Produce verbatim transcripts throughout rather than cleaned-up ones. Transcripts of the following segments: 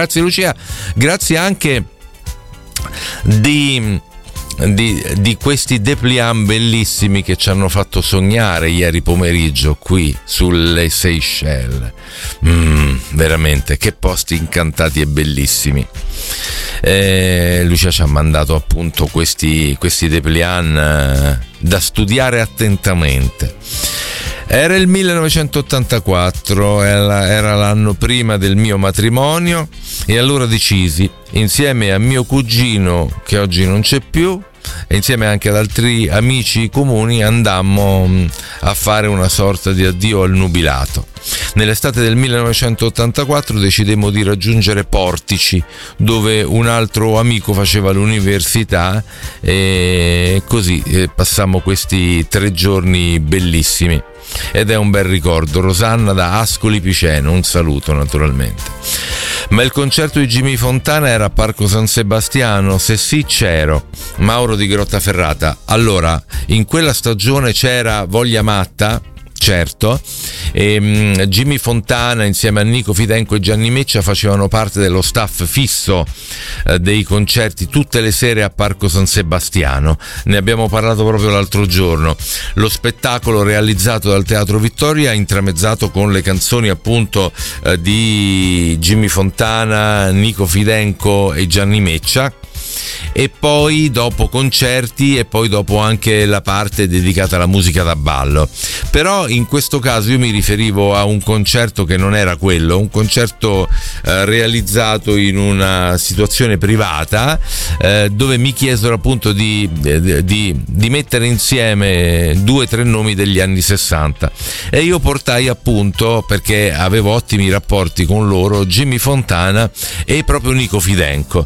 Grazie Lucia, grazie anche di Di, di questi dépliant bellissimi che ci hanno fatto sognare ieri pomeriggio qui sulle Seychelles. Mm, veramente che posti incantati e bellissimi. eh, Lucia ci ha mandato appunto questi, questi dépliant eh, da studiare attentamente. Era il millenovecentottantaquattro, era, era l'anno prima del mio matrimonio, e allora decisi, insieme a mio cugino che oggi non c'è più e insieme anche ad altri amici comuni, andammo a fare una sorta di addio al nubilato. Nell'estate del millenovecentottantaquattro decidemmo di raggiungere Portici, dove un altro amico faceva l'università, e così passammo questi tre giorni bellissimi. Ed è un bel ricordo. Rosanna da Ascoli Piceno, un saluto naturalmente. Ma il concerto di Jimmy Fontana era a Parco San Sebastiano? Se sì, c'ero. Mauro di Grottaferrata. Allora, in quella stagione c'era Voglia Matta, certo, e um, Jimmy Fontana insieme a Nico Fidenco e Gianni Meccia facevano parte dello staff fisso uh, dei concerti tutte le sere a Parco San Sebastiano. Ne abbiamo parlato proprio l'altro giorno. Lo spettacolo realizzato dal Teatro Vittoria, intramezzato con le canzoni appunto uh, di Jimmy Fontana, Nico Fidenco e Gianni Meccia, e poi dopo concerti, e poi dopo anche la parte dedicata alla musica da ballo. Però in questo caso io mi riferivo a un concerto che non era quello, un concerto eh, realizzato in una situazione privata, eh, dove mi chiesero appunto di, di, di mettere insieme due o tre nomi degli anni sessanta, e io portai appunto, perché avevo ottimi rapporti con loro, Jimmy Fontana e proprio Nico Fidenco.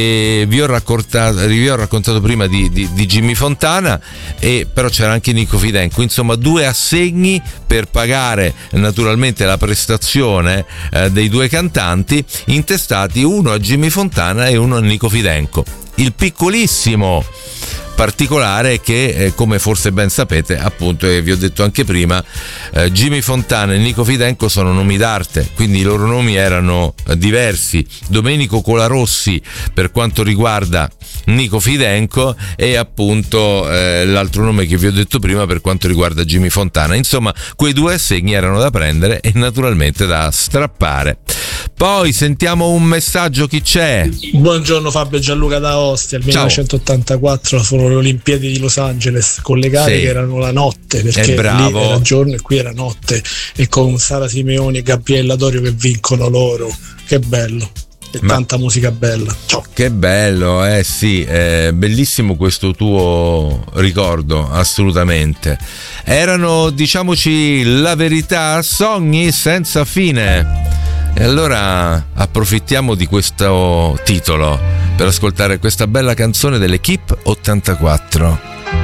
E vi ho raccontato vi ho raccontato prima di, di, di Jimmy Fontana, e però c'era anche Nico Fidenco. Insomma, due assegni per pagare naturalmente la prestazione eh, dei due cantanti, intestati uno a Jimmy Fontana e uno a Nico Fidenco. Il piccolissimo particolare è che, eh, come forse ben sapete, appunto, e vi ho detto anche prima, eh, Jimmy Fontana e Nico Fidenco sono nomi d'arte, quindi i loro nomi erano eh, diversi. Domenico Colarossi per quanto riguarda Nico Fidenco, e appunto eh, l'altro nome che vi ho detto prima per quanto riguarda Jimmy Fontana. Insomma, quei due assegni erano da prendere e naturalmente da strappare. Poi sentiamo un messaggio. Chi c'è? Buongiorno Fabio, Gianluca da Ostia. Il millenovecentottantaquattro furono le Olimpiadi di Los Angeles, collegate, sì, che erano la notte, perché lì era giorno e qui era notte, e con Sara Simeoni e Gabriella Dorio che vincono loro. Che bello. E Ma, tanta musica bella. Ciao. Che bello, eh sì, è bellissimo questo tuo ricordo, assolutamente. Erano, diciamoci la verità, sogni senza fine. E allora approfittiamo di questo titolo per ascoltare questa bella canzone dell'Equipe ottantaquattro.